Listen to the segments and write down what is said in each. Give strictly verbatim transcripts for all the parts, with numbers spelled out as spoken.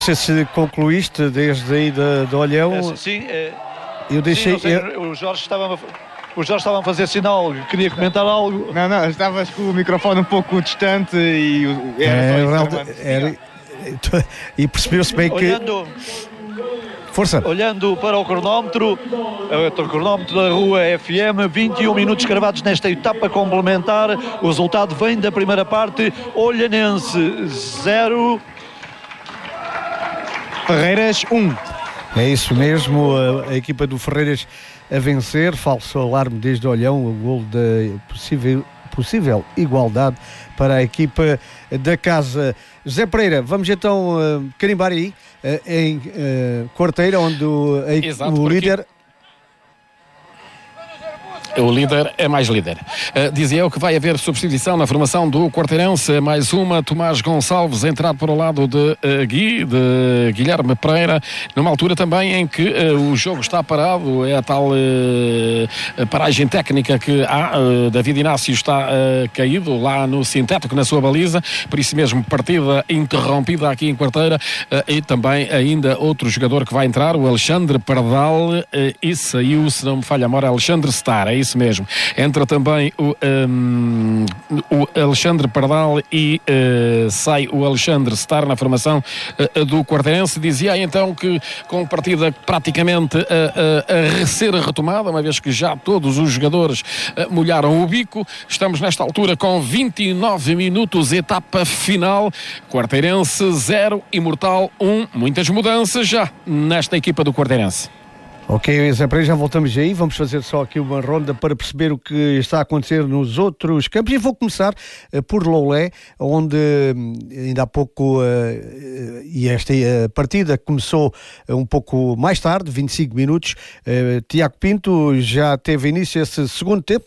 sei se concluíste desde aí de, de Olhão. É, sim, é, eu deixei. Sim, sei, eu... O Jorge estava a, o Jorge estava a fazer sinal, queria comentar algo. Não, não, estavas com o microfone um pouco distante e era é, só era, era, e percebeu-se bem que. Olhando, Força. Olhando para o cronómetro, o cronómetro da Rua F M, vinte e um minutos cravados nesta etapa complementar. O resultado vem da primeira parte. Olhanense zero. Ferreiras um. É isso mesmo, a, a equipa do Ferreiras a vencer. Falso alarme desde Olhão, o golo da possível, possível igualdade para a equipa da casa. José Pereira, vamos então uh, carimbar aí uh, em uh, Quarteira, onde o, a, Exato, o líder... O líder é mais líder. Uh, dizia eu que vai haver substituição na formação do Quarteirense. Mais uma, Tomás Gonçalves entrar para o lado de, uh, Gui, de Guilherme Pereira, numa altura também em que uh, o jogo está parado. É a tal uh, paragem técnica que há. Uh, David Inácio está uh, caído lá no sintético, na sua baliza. Por isso mesmo, partida interrompida aqui em Quarteira. Uh, e também ainda outro jogador que vai entrar, o Alexandre Pardal. Uh, e saiu, se não me falha a memória, Alexandre Starr. É isso mesmo. Entra também o, um, o Alexandre Pardal e uh, sai o Alexandre Starr na formação uh, do Quarteirense. Dizia então que com partida praticamente uh, uh, a ser retomada, uma vez que já todos os jogadores uh, molharam o bico. Estamos nesta altura com vinte e nove minutos, etapa final. Quarteirense zero, Imortal um. Muitas mudanças já nesta equipa do Quarteirense. Ok, Zé Pereira, já voltamos aí, vamos fazer só aqui uma ronda para perceber o que está a acontecer nos outros campos e vou começar uh, por Loulé, onde uh, ainda há pouco, uh, uh, e esta uh, partida começou uh, um pouco mais tarde, vinte e cinco minutos, uh, Tiago Pinto já teve início esse segundo tempo?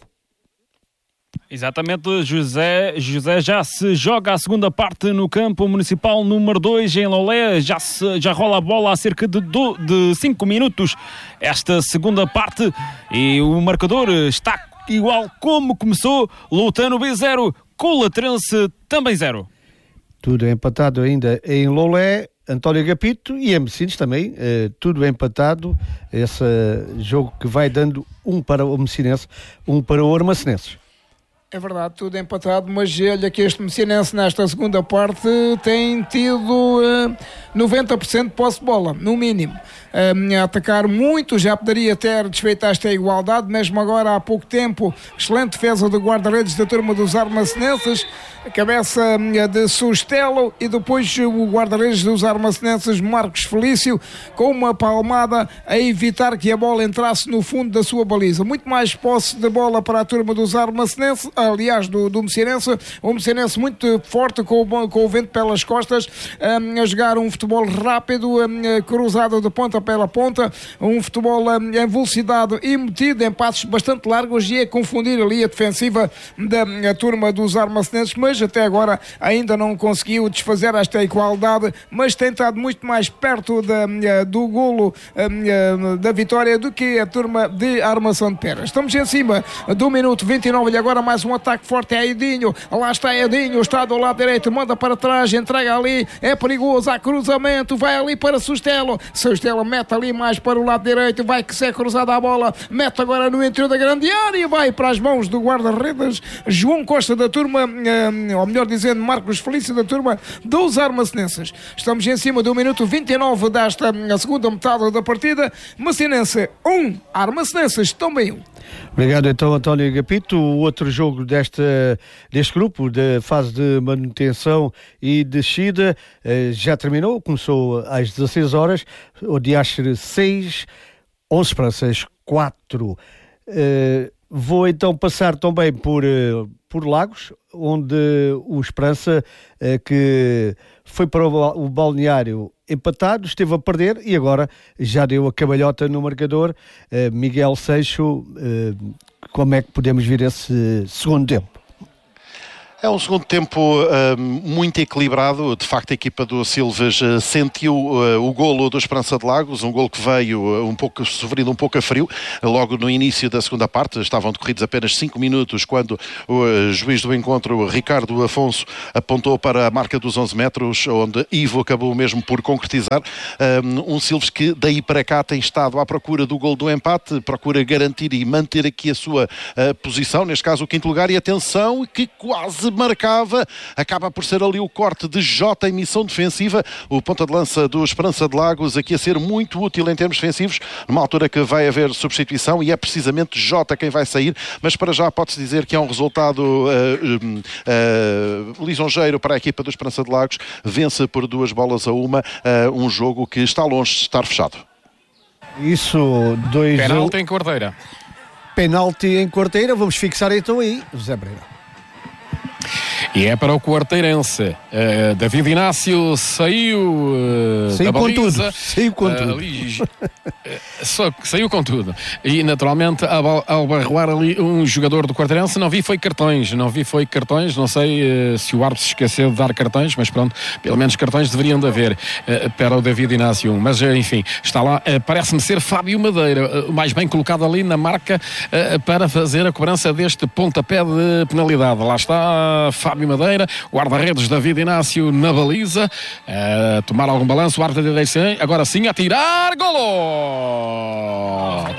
Exatamente, José, José já se joga a segunda parte no campo municipal número dois em Loulé, já, se, já rola a bola há cerca de cinco minutos esta segunda parte e o marcador está igual como começou, Lutano B zero, Colatrense também zero. Tudo empatado ainda em Loulé, António Agapito e Messines também, eh, tudo empatado, esse jogo que vai dando um para o Messinense, um para o Armacenenses. É verdade, tudo empatado, mas olha que este Messinense nesta segunda parte tem tido uh, noventa por cento de posse de bola, no mínimo. Uh, a atacar muito, já poderia ter desfeito esta igualdade, mesmo agora há pouco tempo, excelente defesa do guarda-redes da turma dos Armacenenses, a cabeça uh, de Sustelo e depois uh, o guarda-redes dos Armacenenses, Marcos Felício, com uma palmada a evitar que a bola entrasse no fundo da sua baliza. Muito mais posse de bola para a turma dos Armacenenses, aliás, do, do Messinense, um Messinense muito forte com o, com o vento pelas costas, um, a jogar um futebol rápido, um, cruzado de ponta pela ponta, um futebol um, em velocidade e metido em passos bastante largos e a confundir ali a defensiva da a turma dos Armacenenses, mas até agora ainda não conseguiu desfazer esta igualdade, mas tem estado muito mais perto da, do golo um, da vitória do que a turma de Armação de Pera. Estamos em cima do minuto vinte e nove e agora mais um ataque forte é Edinho, lá está Edinho, está do lado direito, manda para trás, entrega ali, é perigoso, há cruzamento, vai ali para Sustelo, Sustelo mete ali mais para o lado direito, vai que se é cruzada a bola, mete agora no interior da grande área e vai para as mãos do guarda-redes João Costa da turma, ou melhor dizendo Marcos Felício da turma dos Armacenenses. Estamos em cima do minuto vinte e nove desta segunda metade da partida. Messinense um, Armacenenses também um. Obrigado então, António Agapito. O outro jogo desta, deste grupo de fase de manutenção e descida eh, já terminou, começou às dezasseis horas, o Diache seis, onze Esperanças quatro. Eh, vou então passar também por, eh, por Lagos, onde o Esperança, eh, que foi para o, o balneário empatado, esteve a perder e agora já deu a cabalhota no marcador. Uh, Miguel Seixo, uh, como é que podemos ver esse segundo tempo? É um segundo tempo uh, muito equilibrado. De facto, a equipa do Silves uh, sentiu uh, o golo do Esperança de Lagos, um golo que veio uh, um pouco sofrido, um pouco a frio. Logo no início da segunda parte, estavam decorridos apenas cinco minutos quando o uh, juiz do encontro, Ricardo Afonso, apontou para a marca dos onze metros, onde Ivo acabou mesmo por concretizar. Um, um Silves que daí para cá tem estado à procura do golo do empate, procura garantir e manter aqui a sua uh, posição, neste caso o quinto lugar, e atenção, que quase marcava, acaba por ser ali o corte de Jota em missão defensiva, o ponta de lança do Esperança de Lagos, aqui a ser muito útil em termos defensivos, numa altura que vai haver substituição, e é precisamente Jota quem vai sair, mas para já pode-se dizer que é um resultado uh, uh, uh, lisonjeiro para a equipa do Esperança de Lagos, vence por duas bolas a uma, uh, um jogo que está longe de estar fechado. Isso, dois... Penalti em Quarteira. Penalti em Quarteira, vamos fixar então aí, José Pereira. E é para o Quarteirense. Uh, David Inácio saiu uh, saiu da com baliza. tudo. Saiu com uh, tudo. Ali, uh, só, saiu com tudo. E naturalmente, ao, ao barroar ali um jogador do Quarteirense, não vi foi cartões. Não vi foi cartões. Não sei uh, se o árbitro se esqueceu de dar cartões, mas pronto, pelo menos cartões deveriam de haver uh, para o David Inácio. Mas uh, enfim, está lá. Uh, parece-me ser Fábio Madeira, uh, mais bem colocado ali na marca uh, para fazer a cobrança deste pontapé de penalidade. Lá está Fábio Madeira, guarda-redes David Inácio na baliza, a tomar algum balanço, o árbitro de direita, agora sim a tirar, golo!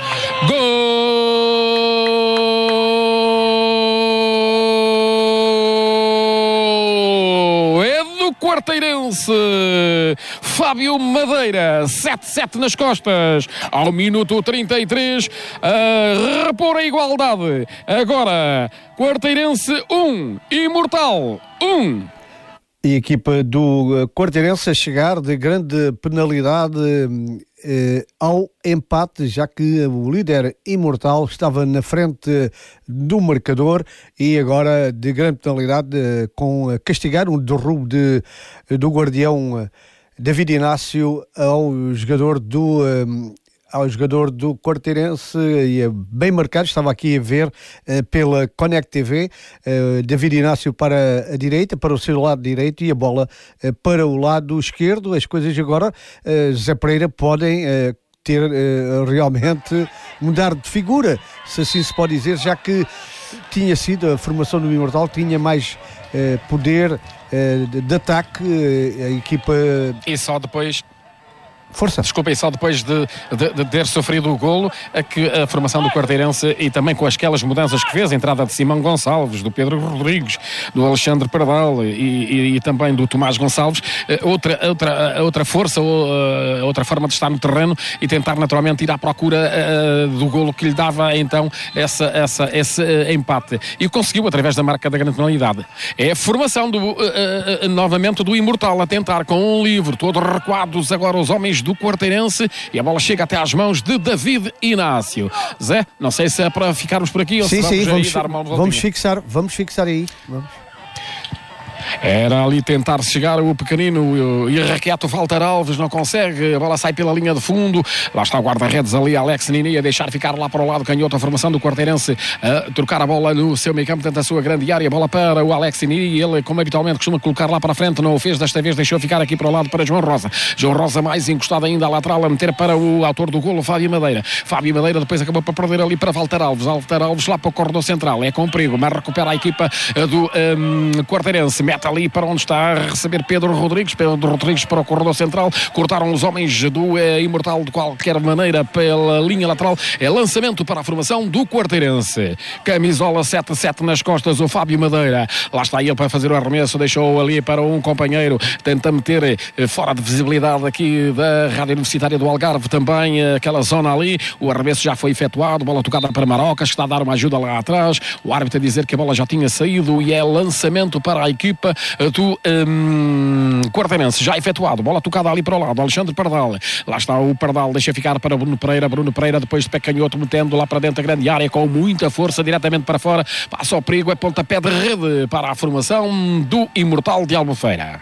Gol! É do Quarteirense, Fábio Madeira, sete sete nas costas, ao minuto trinta e três, a repor a igualdade. Agora, Quarteirense um, Imortal um. E a equipa do Quarteirense a chegar de grande penalidade eh, ao empate, já que o líder Imortal estava na frente do marcador e agora de grande penalidade eh, com a castigar um derrubo de, do guardião David Inácio ao jogador do... Eh, ao jogador do Quarteirense, e é bem marcado, estava aqui a ver uh, pela Connect T V, uh, David Inácio para a direita, para o seu lado direito, e a bola uh, para o lado esquerdo. As coisas agora, uh, José Pereira, podem uh, ter uh, realmente mudar de figura, se assim se pode dizer, já que tinha sido a formação do Imortal, tinha mais uh, poder uh, de, de ataque, uh, a equipa... E só depois... Força. Desculpem, só depois de, de, de ter sofrido o golo, a que a formação do Quarteirense, e também com aquelas mudanças que fez, a entrada de Simão Gonçalves, do Pedro Rodrigues, do Alexandre Pardal e, e, e também do Tomás Gonçalves, outra, outra, outra força, outra forma de estar no terreno e tentar naturalmente ir à procura uh, do golo que lhe dava então essa, essa, esse uh, empate. E conseguiu através da marca da grande penalidade. É a formação do, uh, uh, novamente do Imortal a tentar com um livre, todos recuados agora os homens do Quarteirense, e a bola chega até às mãos de David Inácio. Zé, não sei se é para ficarmos por aqui ou sim, se vamos, sim, vamos, dar uma vamos fixar, vamos fixar aí. Vamos. Era ali tentar chegar o pequenino e irrequieto Walter Alves, não consegue, a bola sai pela linha de fundo, lá está o guarda-redes ali, Alex Nini, a deixar ficar lá para o lado canhoto, a formação do Quarteirense a trocar a bola no seu meio campo dentro da sua grande área, a bola para o Alex Nini, ele como habitualmente costuma colocar lá para a frente, não o fez, desta vez deixou ficar aqui para o lado para João Rosa, João Rosa mais encostado ainda à lateral, a meter para o autor do golo, Fábio Madeira, Fábio Madeira depois acabou para perder ali para Walter Alves, Walter Alves lá para o corredor central, é com perigo, mas recupera a equipa do um, Quarteirense, mete ali para onde está a receber Pedro Rodrigues, Pedro Rodrigues para o corredor central, cortaram os homens do eh, Imortal de qualquer maneira pela linha lateral, é lançamento para a formação do Quarteirense, camisola sete sete nas costas, o Fábio Madeira, lá está ele para fazer o arremesso, deixou ali para um companheiro, tenta meter eh, fora de visibilidade aqui da Rádio Universitária do Algarve também, eh, aquela zona ali, o arremesso já foi efetuado, bola tocada para Marocas, que está a dar uma ajuda lá atrás, o árbitro a dizer que a bola já tinha saído e é lançamento para a equipa do um, Quarteirense, já efetuado, bola tocada ali para o lado, Alexandre Pardal, lá está o Pardal, deixa ficar para Bruno Pereira, Bruno Pereira depois de pé canhoto, metendo lá para dentro da grande área com muita força, diretamente para fora, passa ao perigo, é pontapé de rede para a formação do Imortal de Albufeira.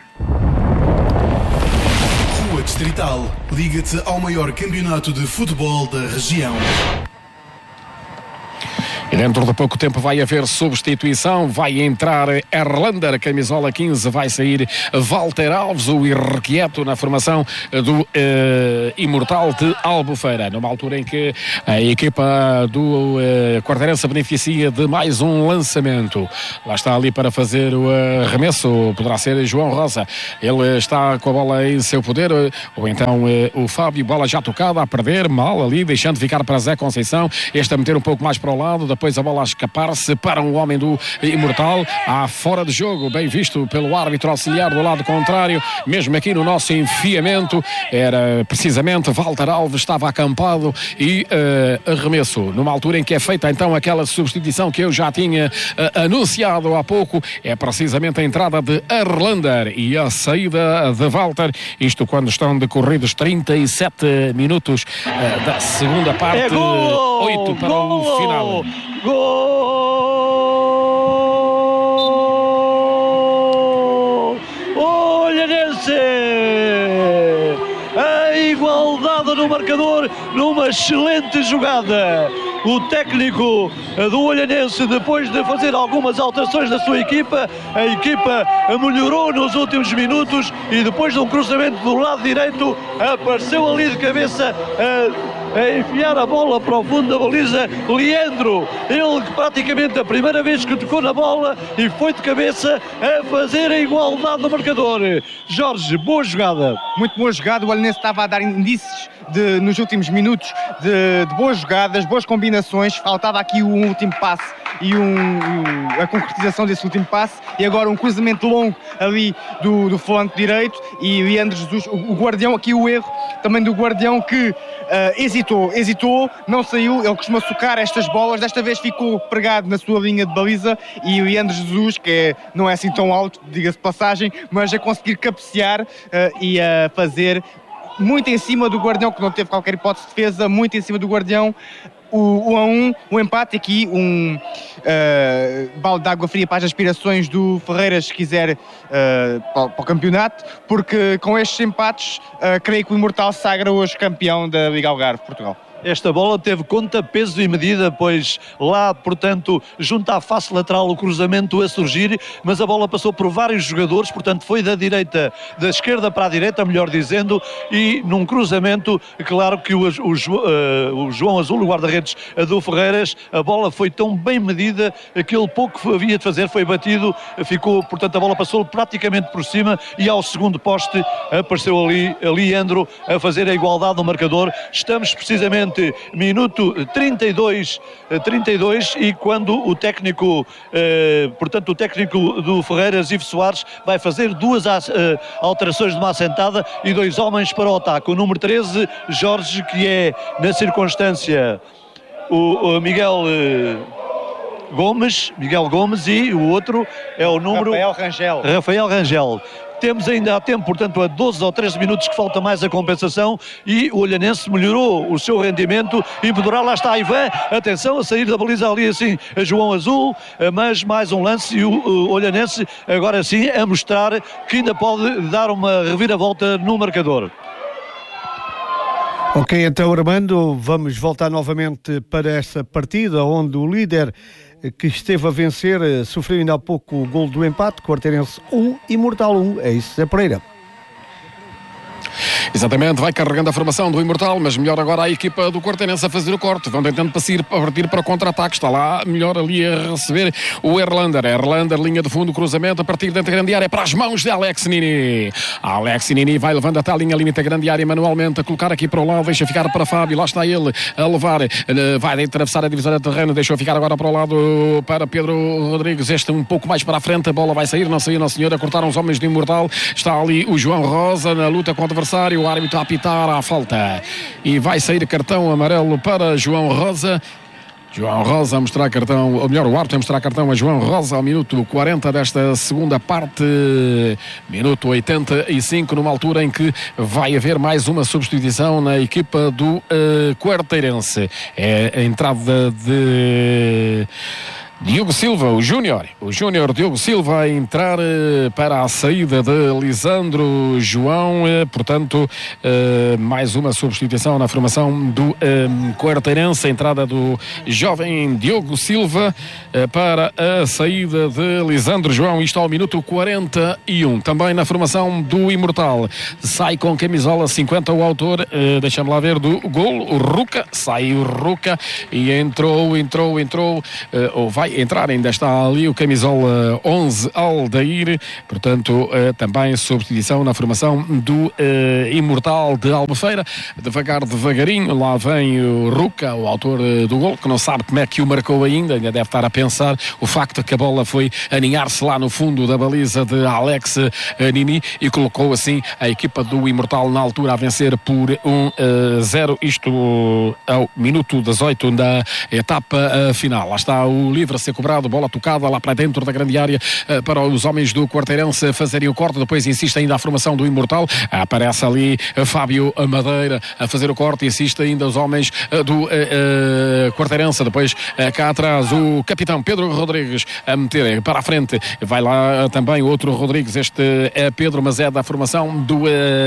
Rua Distrital, liga-te ao maior campeonato de futebol da região. E dentro de pouco tempo vai haver substituição, vai entrar Erlander, camisola quinze, vai sair Walter Alves, o irrequieto na formação do uh, Imortal de Albufeira, numa altura em que a equipa do uh, Quarteirense beneficia de mais um lançamento. Lá está ali para fazer o arremesso, poderá ser João Rosa, ele está com a bola em seu poder, ou então uh, o Fábio, bola já tocada, a perder, mal ali, deixando ficar para Zé Conceição, este a meter um pouco mais para o lado, depois a bola a escapar-se para um homem do Imortal, há fora de jogo, bem visto pelo árbitro auxiliar do lado contrário, mesmo aqui no nosso enfiamento, era precisamente Walter Alves, estava acampado e uh, arremesso, numa altura em que é feita então aquela substituição que eu já tinha uh, anunciado há pouco, é precisamente a entrada de Erlander e a saída de Walter, isto quando estão decorridos trinta e sete minutos uh, da segunda parte, é gol, oito para gol, o final. Gol! Olhanense! A igualdade no marcador numa excelente jogada. O técnico do Olhanense, depois de fazer algumas alterações na sua equipa, a equipa melhorou nos últimos minutos e depois de um cruzamento do lado direito, apareceu ali de cabeça a a enfiar a bola para o fundo da baliza, Leandro, ele que praticamente a primeira vez que tocou na bola e foi de cabeça a fazer a igualdade no marcador. Jorge, boa jogada. Muito boa jogada, o Olhanense estava a dar indícios de, nos últimos minutos de, de boas jogadas, boas combinações, faltava aqui um último passe e um, um, a concretização desse último passe e agora um cruzamento longo ali do, do flanco direito e Leandro Jesus, o, o guardião, aqui o erro também do guardião que uh, hesitou, hesitou, não saiu, ele costuma socar estas bolas, desta vez ficou pregado na sua linha de baliza e o Leandro Jesus, que é, não é assim tão alto, diga-se de passagem, mas a conseguir cabecear uh, e a fazer muito em cima do guardião, que não teve qualquer hipótese de defesa, muito em cima do guardião. O um a um, o empate aqui, um uh, balde de água fria para as aspirações do Ferreiras, se quiser, uh, para, para o campeonato, porque com estes empates, uh, creio que o Imortal sagra hoje campeão da Liga Algarve, Portugal. Esta bola teve conta, peso e medida, pois lá, portanto, junto à face lateral o cruzamento a surgir, mas a bola passou por vários jogadores, portanto foi da direita, da esquerda para a direita, melhor dizendo, e num cruzamento, claro que o, o, uh, o João Azul, o guarda-redes do Ferreiras, a bola foi tão bem medida, aquele pouco que havia de fazer foi batido, ficou, portanto a bola passou praticamente por cima e ao segundo poste apareceu ali Leandro a fazer a igualdade no marcador. Estamos precisamente minuto trinta e dois, trinta e dois e quando o técnico, eh, portanto o técnico do Ferreiras, Ivo Soares, vai fazer duas eh, alterações de uma assentada e dois homens para o ataque. O número treze, Jorge, que é na circunstância o, o Miguel eh, Gomes, Miguel Gomes, e o outro é o número Rafael Rangel. Rafael Rangel. Temos ainda há tempo, portanto, a doze ou treze minutos que falta mais a compensação e o Olhanense melhorou o seu rendimento e poderá, lá está Ivan, atenção, a sair da baliza ali assim, a João Azul, mas mais um lance e o Olhanense agora sim a mostrar que ainda pode dar uma reviravolta no marcador. Ok, então Armando, vamos voltar novamente para essa partida onde o líder que esteve a vencer sofreu ainda há pouco o gol do empate, Quarteirense um, Imortal um, é isso, Zé Pereira. Exatamente, vai carregando a formação do Imortal, mas melhor agora a equipa do Quarteirense a fazer o corte, vão tentando partir, partir para o contra-ataque, está lá melhor ali a receber o Erlander, Erlander, linha de fundo, cruzamento a partir dentro da grande área para as mãos de Alex Nini, Alex Nini vai levando até a linha limite da grande área manualmente, a colocar aqui para o lado, deixa ficar para Fábio, lá está ele a levar, vai atravessar a divisória de terreno, deixou ficar agora para o lado para Pedro Rodrigues, este um pouco mais para a frente, a bola vai sair, não saiu, não senhora, cortaram os homens do Imortal, está ali o João Rosa na luta com o adversário, o árbitro a apitar à falta e vai sair cartão amarelo para João Rosa. João Rosa a mostrar cartão, ou melhor, o árbitro a mostrar cartão a João Rosa ao minuto quarenta desta segunda parte, minuto oitenta e cinco, numa altura em que vai haver mais uma substituição na equipa do uh, Quarteirense. É a entrada de Diogo Silva, o Júnior, o Júnior Diogo Silva a entrar eh, para a saída de Lisandro João, eh, portanto, eh, mais uma substituição na formação do eh, Quarteirense, a entrada do jovem Diogo Silva eh, para a saída de Lisandro João, isto ao minuto quarenta e um. Também na formação do Imortal, sai com camisola cinquenta o autor, eh, deixa-me lá ver, do gol, o Ruca, sai o Ruca e entrou, entrou, entrou, eh, ou vai entrar, ainda está ali o camisola onze Aldair, portanto eh, também substituição na formação do eh, Imortal de Albufeira, devagar, devagarinho, lá vem o Ruca, o autor eh, do gol, que não sabe como é que o marcou ainda, ainda deve estar a pensar o facto que a bola foi aninhar-se lá no fundo da baliza de Alex eh, Nini e colocou assim a equipa do Imortal na altura a vencer por um zero, isto ao minuto dezoito da etapa uh, final. Lá está o livre a ser cobrado, bola tocada lá para dentro da grande área uh, para os homens do Quarteirense fazerem o corte, depois insiste ainda a formação do Imortal, aparece ali uh, Fábio Madeira a fazer o corte e insiste ainda os homens uh, do uh, uh, Quarteirense, depois uh, cá atrás o capitão Pedro Rodrigues a meter para a frente, vai lá uh, também outro Rodrigues, este é Pedro, mas é da formação do uh,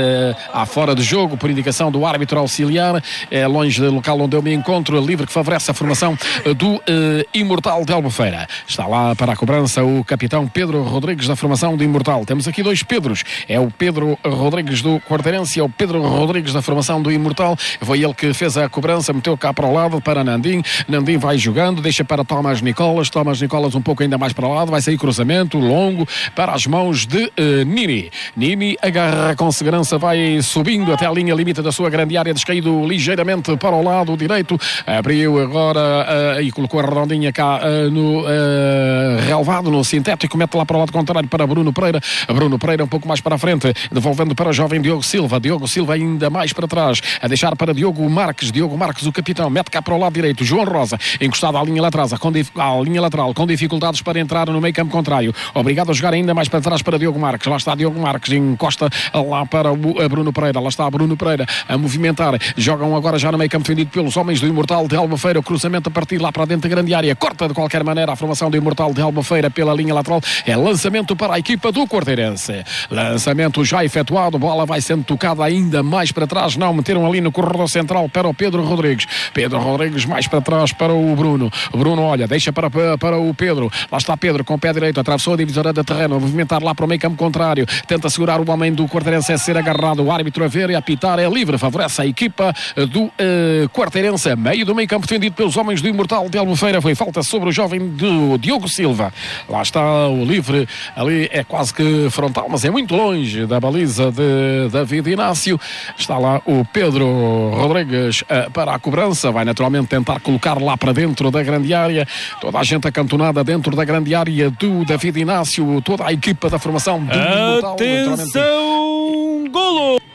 à fora de jogo, por indicação do árbitro auxiliar, é longe do local onde eu me encontro, livre que favorece a formação uh, do uh, Imortal de Albufeira. Está lá para a cobrança o capitão Pedro Rodrigues da formação do Imortal. Temos aqui dois Pedros, é o Pedro Rodrigues do Quarteirense e é o Pedro Rodrigues da formação do Imortal. Foi ele que fez a cobrança, meteu cá para o lado para Nandim, Nandim vai jogando, deixa para Tomás Nicolas, Tomás Nicolas um pouco ainda mais para o lado, vai sair cruzamento longo para as mãos de uh, Nini. Nini agarra com segurança, vai subindo até a linha limite da sua grande área, descaído ligeiramente para o lado direito, abriu agora uh, e colocou a redondinha cá uh, no uh, relevado, no sintético, mete lá para o lado contrário para Bruno Pereira, Bruno Pereira um pouco mais para a frente, devolvendo para o jovem Diogo Silva, Diogo Silva ainda mais para trás, a deixar para Diogo Marques, Diogo Marques o capitão, mete cá para o lado direito, João Rosa, encostado à linha lateral, com, à linha lateral, com dificuldades para entrar no meio campo contrário, obrigado a jogar ainda mais para trás para Diogo Marques, lá está Diogo Marques, encosta lá para o Bruno Pereira, lá está Bruno Pereira a movimentar, jogam agora já no meio campo defendido pelos homens do Imortal de Albufeira, o cruzamento a partir lá para dentro da grande área, corta de qualquer maneira a formação do Imortal de Albufeira pela linha lateral, é lançamento para a equipa do Quarteirense, lançamento já efetuado, bola vai sendo tocada ainda mais para trás, não, meteram ali no corredor central para o Pedro Rodrigues, Pedro Rodrigues mais para trás para o Bruno, Bruno olha, deixa para, para o Pedro, lá está Pedro com o pé direito, atravessou a divisória de terreno, a movimentar lá para o meio campo contrário, tenta segurar o homem do Quarteirense a ser agarrado, o árbitro a ver e a apitar, é livre, favorece a equipa do uh, Quarteirense, meio do meio campo defendido pelos homens do Imortal de Albufeira, foi falta sobre o jovem do Diogo Silva, lá está o livre, ali é quase que frontal, mas é muito longe da baliza de David Inácio, está lá o Pedro Rodrigues uh, para a cobrança, vai naturalmente tentar colocar lá para dentro da grande área, toda a gente acantonada dentro da grande área do David Inácio, toda a equipa da formação do Imortal. Atenção, golo!